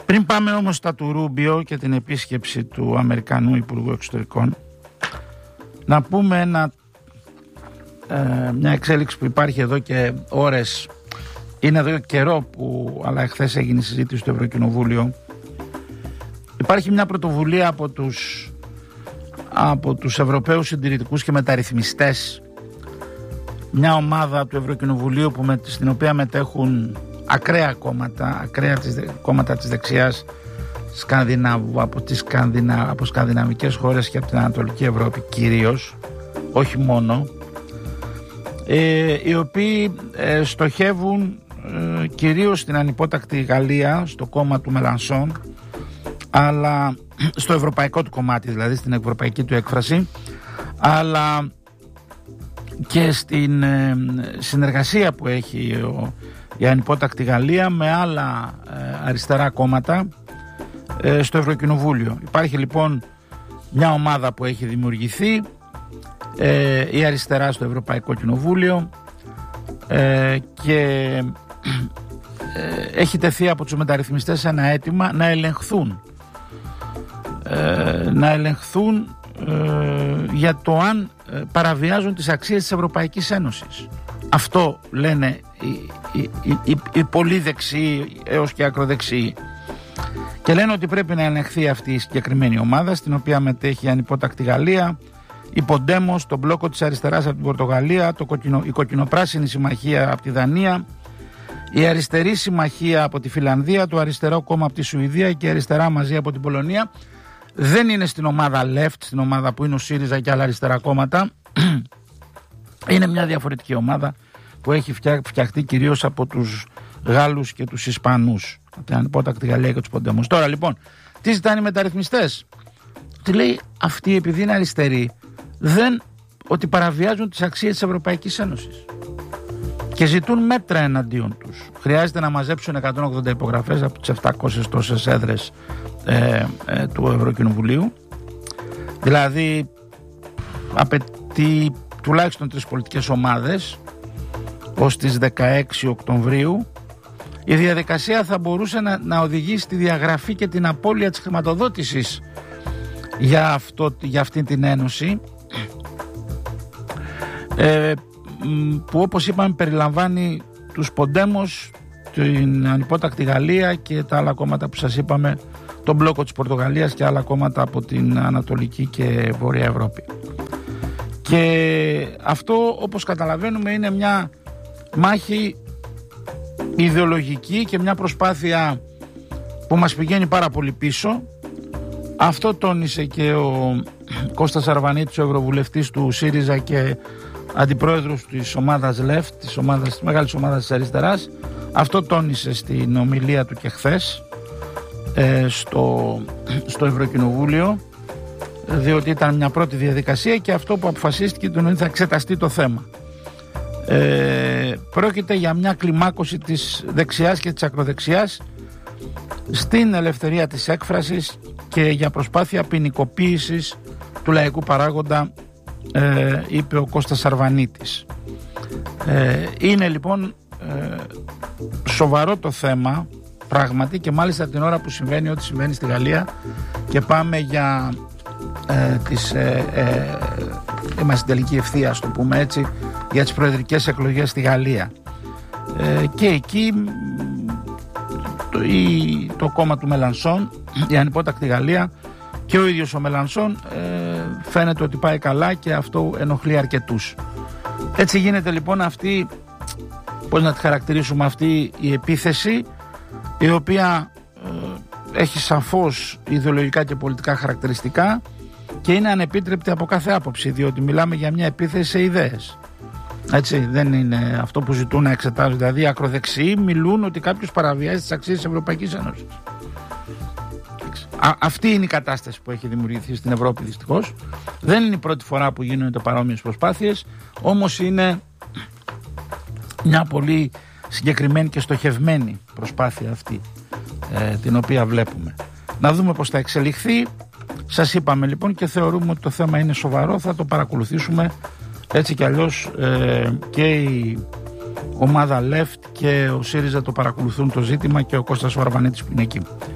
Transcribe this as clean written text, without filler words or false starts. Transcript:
Πριν πάμε όμως στα του Ρούμπιο και την επίσκεψη του Αμερικανού Υπουργού Εξωτερικών, να πούμε μια εξέλιξη που υπάρχει εδώ και ώρες, είναι εδώ καιρό που, αλλά εχθές έγινε η συζήτηση στο Ευρωκοινοβούλιο. Υπάρχει μια πρωτοβουλία από τους Ευρωπαίους Συντηρητικούς και Μεταρρυθμιστές, μια ομάδα του Ευρωκοινοβουλίου στην οποία μετέχουν ακραία κόμματα της δεξιάς από σκανδιναβικές χώρες και από την Ανατολική Ευρώπη κυρίως, όχι μόνο, οι οποίοι στοχεύουν κυρίως στην ανυπότακτη Γαλλία, στο κόμμα του Μελανσόν, αλλά στο ευρωπαϊκό του κομμάτι, δηλαδή στην ευρωπαϊκή του έκφραση, αλλά και στην συνεργασία που έχει η ανυπότακτη Γαλλία με άλλα αριστερά κόμματα στο Ευρωκοινοβούλιο. Υπάρχει λοιπόν μια ομάδα που έχει δημιουργηθεί, η αριστερά στο Ευρωπαϊκό Κοινοβούλιο, και έχει τεθεί από τους μεταρρυθμιστές ένα αίτημα να ελεγχθούν για το αν παραβιάζουν τις αξίες της Ευρωπαϊκής Ένωσης. Αυτό λένε οι πολύ δεξιοί έως και ακροδεξιοί, και λένε ότι πρέπει να ελεγχθεί αυτή η συγκεκριμένη ομάδα, στην οποία μετέχει η ανυπότακτη Γαλλία, η Ποντέμος, το μπλόκο της αριστεράς από την Πορτογαλία, η κοκκινοπράσινη συμμαχία από τη Δανία, η αριστερή συμμαχία από τη Φιλανδία, το αριστερό κόμμα από τη Σουηδία και η αριστερά μαζί από την Πολωνία. Δεν είναι στην ομάδα left, στην ομάδα που είναι ο ΣΥΡΙΖΑ και άλλα αριστερά κόμματα. Είναι μια διαφορετική ομάδα που έχει φτιαχτεί κυρίως από τους Γάλλους και τους Ισπανούς, από την ανυπότακτη Γαλλία και τους Ποντέμους. Τώρα λοιπόν, τι ζητάνε οι μεταρρυθμιστές? Τι λέει αυτοί, επειδή είναι αριστεροί, ότι παραβιάζουν τις αξίες της Ευρωπαϊκής Ένωσης και ζητούν μέτρα εναντίον τους. Χρειάζεται να μαζέψουν 180 υπογραφές από τις 700 τόσες έδρες του Ευρωκοινοβουλίου. Δηλαδή απαιτεί τουλάχιστον 3 πολιτικές ομάδες ως τις 16 Οκτωβρίου. Η διαδικασία θα μπορούσε να οδηγήσει στη διαγραφή και την απώλεια της χρηματοδότησης για αυτή την ένωση, που όπως είπαμε περιλαμβάνει τους Ποντέμος, την ανυπότακτη Γαλλία και τα άλλα κόμματα που σας είπαμε, τον μπλόκο της Πορτογαλίας και άλλα κόμματα από την Ανατολική και Βόρεια Ευρώπη. Και αυτό, όπως καταλαβαίνουμε, είναι μια μάχη ιδεολογική και μια προσπάθεια που μας πηγαίνει πάρα πολύ πίσω. Αυτό τόνισε και ο Κώστας Αρβανίτης, ο ευρωβουλευτής του ΣΥΡΙΖΑ και αντιπρόεδρος της ομάδας Left, της μεγάλης ομάδας της αριστεράς. Αυτό τόνισε στην ομιλία του και χθες στο Ευρωκοινοβούλιο, διότι ήταν μια πρώτη διαδικασία και αυτό που αποφασίστηκε ήταν ότι θα εξεταστεί το θέμα. Πρόκειται για μια κλιμάκωση της δεξιάς και της ακροδεξιάς στην ελευθερία της έκφρασης και για προσπάθεια ποινικοποίησης του λαϊκού παράγοντα, είπε ο Κώστας Αρβανίτης. Είναι λοιπόν σοβαρό το θέμα πράγματι, και μάλιστα την ώρα που συμβαίνει ό,τι συμβαίνει στη Γαλλία και πάμε για είμαστε στην τελική ευθεία, το πούμε έτσι, για τις προεδρικές εκλογές στη Γαλλία, και εκεί το κόμμα του Μελανσόν, η ανυπότακτη Γαλλία, και ο ίδιος ο Μελανσόν φαίνεται ότι πάει καλά και αυτό ενοχλεί αρκετούς. Έτσι γίνεται λοιπόν αυτή, πώς να τη χαρακτηρίσουμε, αυτή η επίθεση, η οποία έχει σαφώς ιδεολογικά και πολιτικά χαρακτηριστικά και είναι ανεπίτρεπτη από κάθε άποψη, διότι μιλάμε για μια επίθεση σε ιδέες. Έτσι, δεν είναι αυτό που ζητούν να εξετάζουν. Δηλαδή οι ακροδεξιοί μιλούν ότι κάποιος παραβιάζει τις αξίες της Ευρωπαϊκής Ένωσης. Αυτή είναι η κατάσταση που έχει δημιουργηθεί στην Ευρώπη, δυστυχώς. Δεν είναι η πρώτη φορά που γίνονται παρόμοιες προσπάθειες, όμως είναι μια πολύ συγκεκριμένη και στοχευμένη προσπάθεια αυτή, την οποία βλέπουμε. Να δούμε πώς θα εξελιχθεί. Σας είπαμε λοιπόν, και θεωρούμε ότι το θέμα είναι σοβαρό, θα το παρακολουθήσουμε έτσι κι αλλιώς, και η ομάδα Left και ο ΣΥΡΙΖΑ το παρακολουθούν το ζήτημα και ο Κώστας Αρβανίτης που είναι εκεί.